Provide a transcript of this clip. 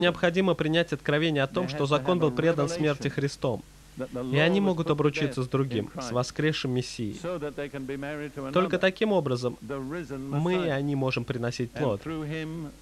Необходимо принять откровение о том, что закон был предан смерти Христом, и они могут обручиться с другим, с воскресшим Мессией. Только таким образом мы и они можем приносить плод.